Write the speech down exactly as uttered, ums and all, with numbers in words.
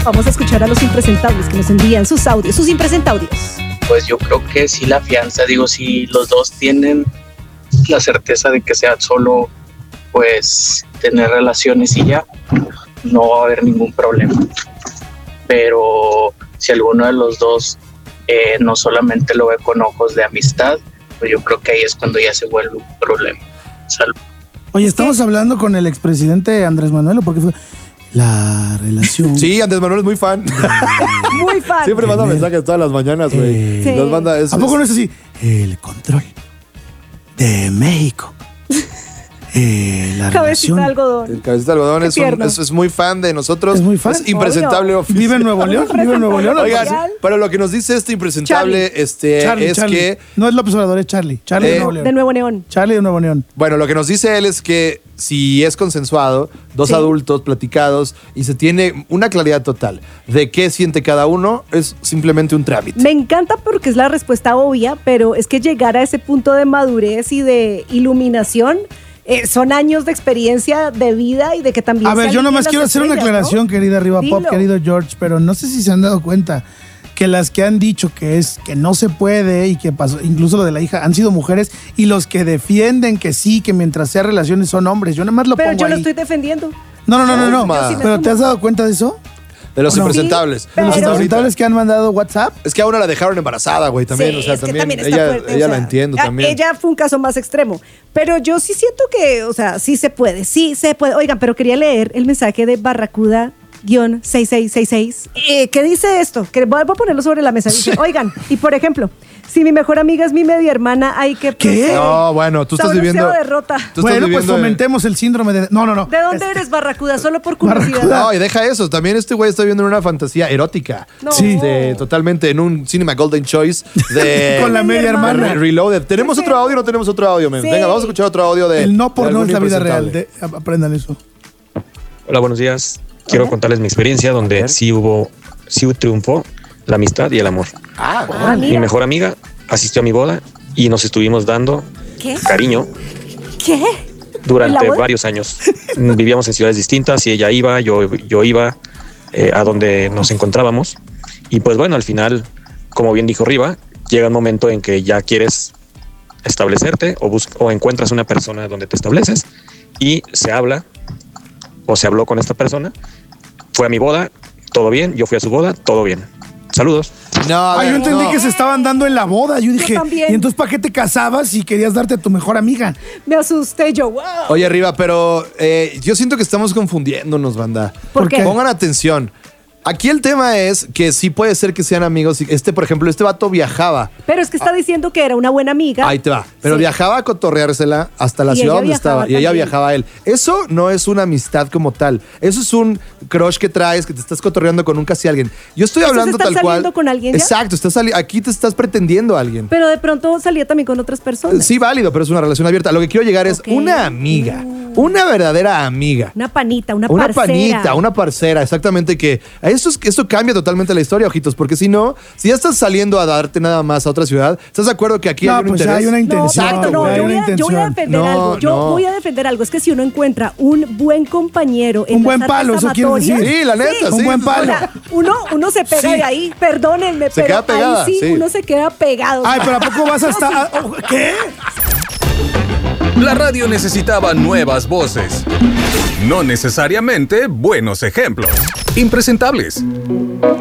Vamos a escuchar a los impresentables que nos envían sus audios, sus impresentaudios. Pues yo creo que sí la fianza, digo, si los dos tienen la certeza de que sea solo, pues, tener relaciones y ya, no va a haber ningún problema. Pero si alguno de los dos eh, no solamente lo ve con ojos de amistad, pues yo creo que ahí es cuando ya se vuelve un problema. Salud. Oye, estamos hablando con el expresidente Andrés Manuel, porque fue la relación. Sí, Andrés Manuel es muy fan. Muy fan. Siempre manda mensajes todas las mañanas, güey. Eh, Sí. Los manda, es, ¿A poco es- no es así? El control de México. Eh, la Cabecita relación. de algodón. El cabecita de algodón Qué es, un- tierno. es, es muy fan de nosotros. Es muy fan. Es impresentable. Obvio. oficial. ¿Vive en Nuevo León? ¿Vive en Nuevo León? Oigan, Oficial. pero lo que nos dice este impresentable Charlie. este, Charlie, es Charlie. que, No es López Obrador, es Charlie. Charlie Eh, de Nuevo León. De Nuevo León. Charlie de Nuevo León. bueno, lo que nos dice él es que si es consensuado, dos Sí. adultos platicados y se tiene una claridad total de qué siente cada uno, es simplemente un trámite. Me encanta porque es la respuesta obvia, pero es que llegar a ese punto de madurez y de iluminación eh, son años de experiencia de vida y de que también A ver, se yo alinean nomás las quiero hacer una estrellas, aclaración, ¿no? querida Arriba Pop, Dilo. querido George, pero no sé si se han dado cuenta que las que han dicho que es que no se puede y que pasó, incluso lo de la hija, han sido mujeres, y los que defienden que sí, que mientras sea relaciones son hombres. Yo nada más lo Pero pongo yo lo ahí. estoy defendiendo. No, no, no, no, no. Yo sí me Pero sumo. ¿te has dado cuenta de eso? De los ¿O no? impresentables. Sí, De los Pero- impresentables que han mandado WhatsApp. Es que a una la dejaron embarazada, güey, también. Sí, o sea, es que también, también está ella, fuerte, ella o la sea, entiendo a- también. Ella fue un caso más extremo. Pero yo sí siento que, o sea, sí se puede, sí se puede. Oigan, pero quería leer el mensaje de Barracuda seis seis seis seis. Eh, ¿Qué dice esto? Que voy a ponerlo sobre la mesa. Dice, oigan, y por ejemplo, si mi mejor amiga es mi media hermana, hay que... ¿Qué? proceder. No, bueno, tú estás Sabroseo viviendo. derrota. Tú estás Bueno, pues viviendo en- fomentemos el síndrome de... No, no, no. ¿De dónde eres, Barracuda? Solo por curiosidad. Barracuda. No, y deja eso. También este güey está viviendo en una fantasía erótica. No. Sí. Este, totalmente en un Cinema Golden Choice de. Con la media de hermana. Re- Reloaded. ¿Tenemos ¿Qué otro es? audio o no tenemos otro audio, men? Sí. Venga, vamos a escuchar otro audio de. El no por de no algún es la vida real. impresentable. De- aprendan eso. Hola, buenos días. Quiero contarles mi experiencia donde sí hubo, sí triunfó la amistad y el amor. Ah, Ah, Mi mira. mejor amiga asistió a mi boda y nos estuvimos dando ¿Qué? cariño ¿Qué? durante ¿En la boda? varios años. Vivíamos en ciudades distintas y ella iba, yo, yo iba eh, a donde nos encontrábamos. Y pues bueno, al final, como bien dijo Riva, llega un momento en que ya quieres establecerte o, bus- o encuentras una persona donde te estableces y se habla o se habló con esta persona. Fue a mi boda, todo bien. Yo fui a su boda, todo bien. Saludos. No, a Ah, ver, yo entendí no. que se estaban dando en la boda. Yo dije, también. ¿y entonces para qué te casabas si querías darte a tu mejor amiga? Me asusté yo. Wow. Oye, arriba, pero eh, yo siento que estamos confundiéndonos, banda. ¿Por qué? Pongan atención. Aquí el tema es que sí puede ser que sean amigos. Este, por ejemplo, este vato viajaba. Pero es que está diciendo que era una buena amiga. Ahí te va. Pero Sí. viajaba a cotorreársela hasta la Y ciudad ella donde viajaba estaba. Y ella también. viajaba a él. Eso no es una amistad como tal. Eso es un crush que traes, que te estás cotorreando con un casi alguien. Yo estoy Entonces, hablando ¿estás tal cual. saliendo con alguien ya? Exacto. Estás sali- aquí te estás pretendiendo a alguien. Pero de pronto salía también con otras personas. Sí, válido, pero es una relación abierta. Lo que quiero llegar es Ok. una amiga. Una verdadera amiga. Una panita, una, Una parcera. panita, una parcera, exactamente, que esto, es, esto cambia totalmente la historia, ojitos, porque si no, si ya estás saliendo a darte nada más a otra ciudad, ¿estás de acuerdo que aquí No, hay un pues interés? hay una No, intención. Exacto, no, güey. hay yo, una voy a, yo voy a intención. defender No, algo. Yo no. voy a defender algo. Es que si uno encuentra un buen compañero en Un las buen artes palo, eso quiere amatorias- decir. Sí, la neta, Un sí. buen palo. Ahora, uno, uno se pega Sí. de ahí, perdónenme, Se pero queda pegada, ahí sí, sí. uno se queda pegado. Ay, pero ¿a poco vas hasta...? a- oh, ¿Qué? La radio necesitaba nuevas voces, no necesariamente buenos ejemplos. Impresentables.